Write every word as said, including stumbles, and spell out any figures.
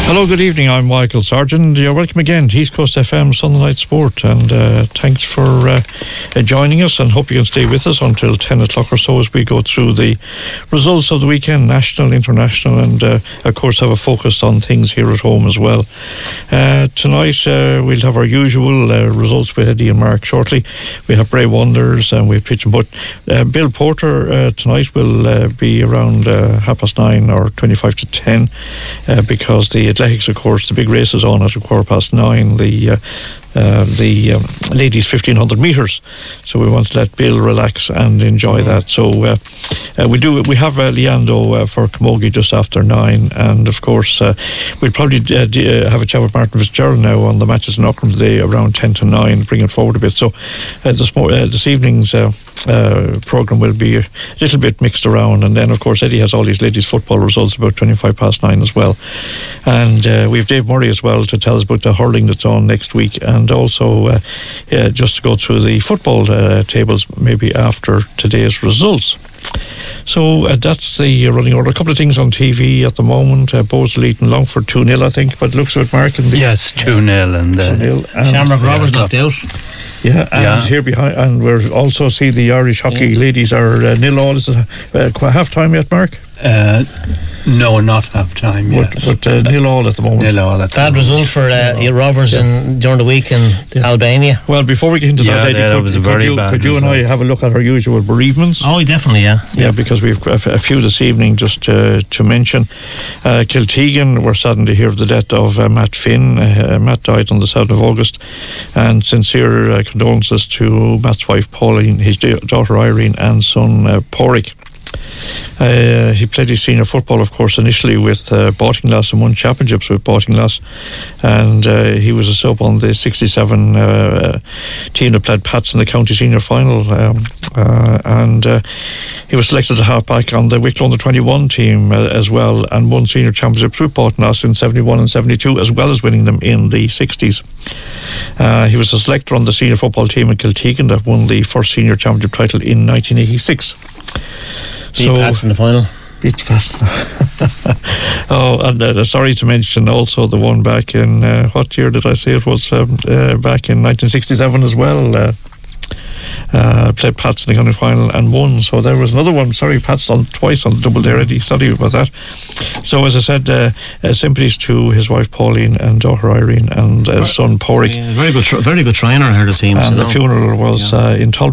Hello, good evening. I'm Michael Sargent. You're welcome again to East Coast F M Sunday Night Sport, and uh, thanks for uh, uh, joining us, and hope you can stay with us until ten o'clock or so as we go through the results of the weekend, national, international, and uh, of course have a focus on things here at home as well. Uh, tonight uh, we'll have our usual uh, results with Eddie and Mark shortly. We have Bray Wonders and we have pitching, but uh, Bill Porter uh, tonight will uh, be around uh, half past nine or twenty-five to ten uh, because the athletics, of course, the big race is on at a quarter past nine, the uh, uh, the um, ladies fifteen hundred metres, so we want to let Bill relax and enjoy that. So uh, uh, we do we have uh, Leando uh, for Camogie just after nine, and of course uh, we'll probably uh, d- uh, have a chat with Martin Fitzgerald now on the matches in Auckland today around ten to nine, bring it forward a bit. So uh, this, mo- uh, this evening's uh, Uh, programme will be a little bit mixed around, and then of course Eddie has all these ladies football results about twenty-five past nine as well, and uh, we have Dave Murray as well to tell us about the hurling that's on next week, and also uh, yeah, just to go through the football uh, tables maybe after today's results. So uh, that's the uh, running order. A couple of things on T V at the moment. uh, Bowes leading Longford two nil, I think, but it looks like Mark and the yes two nil and uh, Shamrock Rovers knocked out. Yeah, and yeah. here behind, and we're also see the Irish hockey yeah. ladies are uh, nil all. Is it uh, half time yet, Mark? Uh, no, not half time yet. But, but uh, nil all at the moment. Nil all at the Bad moment. result for uh, your Rovers yeah. in, during the week in yeah. Albania. Well, before we get into yeah, that, Eddie, yeah, could, that was a could, very you, bad could you and I have a look at our usual bereavements? Oh, definitely, yeah. Yeah, yeah, because we've a, a few this evening just uh, to mention. Uh, Kiltegan, we're saddened to hear of the death of uh, Matt Finn. Uh, Matt died on the seventh of August, and sincere uh, condolences to Matt's wife Pauline, his daughter Irene, and son uh, Porrick. Uh, he played his senior football, of course, initially with uh, Bottinglass and won championships with Bottinglass, and uh, he was a sub on the sixty-seven uh, team that played Pats in the county senior final, um, uh, and uh, he was selected to halfback on the Wicklow under twenty-one team uh, as well, and won senior championships with Bottinglass in seventy-one and seventy-two, as well as winning them in the sixties. Uh, he was a selector on the senior football team in Kiltegan that won the first senior championship title in nineteen eighty-six. Beat so, Pats in the final. Beat Pats. Oh, and uh, sorry to mention also the one back in, uh, what year did I say it was? Um, uh, back in nineteen sixty-seven as well. Uh, uh, played Pats in the county final and won. So there was another one. Sorry, Pats on twice on the double there, Eddie. Sorry about that. So as I said, uh, uh, sympathies to his wife Pauline and daughter Irene and uh, son Porrick. Yeah, very good, tr- very good trainer. I heard of teams. And the funeral was yeah. uh, in Tull.